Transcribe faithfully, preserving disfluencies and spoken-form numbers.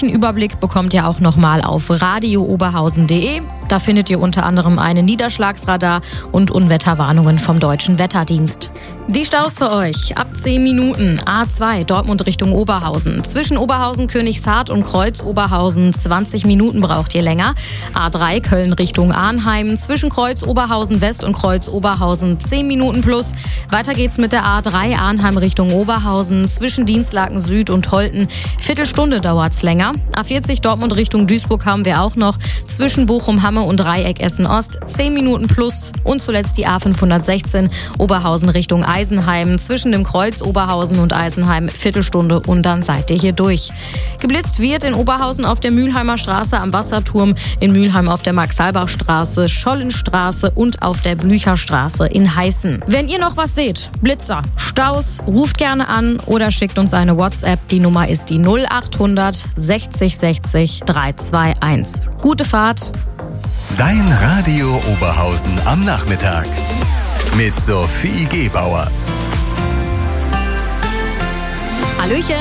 ausführlichen Überblick bekommt ihr auch nochmal auf radio oberhausen punkt de. Da findet ihr unter anderem einen Niederschlagsradar und Unwetterwarnungen vom Deutschen Wetterdienst. Die Staus für euch. Ab zehn Minuten. A zwei Dortmund Richtung Oberhausen. Zwischen Oberhausen, Königshardt und Kreuz Oberhausen zwanzig Minuten braucht ihr länger. A drei Köln Richtung Arnheim. Zwischen Kreuz Oberhausen West und Kreuz Oberhausen zehn Minuten plus. Weiter geht's mit der A drei Arnheim Richtung Oberhausen. Zwischen Dienstlaken Süd und Holten. Viertelstunde dauert's länger. A vierzig Dortmund Richtung Duisburg haben wir auch noch. Zwischen Bochum, Hamme und Dreieck Essen Ost zehn Minuten plus. Und zuletzt die A fünfhundertsechzehn Oberhausen Richtung Eisenheim. Zwischen dem Kreuz Oberhausen und Eisenheim Viertelstunde und dann seid ihr hier durch. Geblitzt wird in Oberhausen auf der Mülheimer Straße am Wasserturm, in Mülheim auf der Max-Halbach-Straße, Schollenstraße und auf der Blücherstraße in Heißen. Wenn ihr noch was seht, Blitzer, Staus, ruft gerne an oder schickt uns eine WhatsApp. Die Nummer ist die null achthundert sechzig sechzig dreihunderteinundzwanzig. Gute Fahrt. Dein Radio Oberhausen am Nachmittag mit Sophie Gebauer. Hallöchen.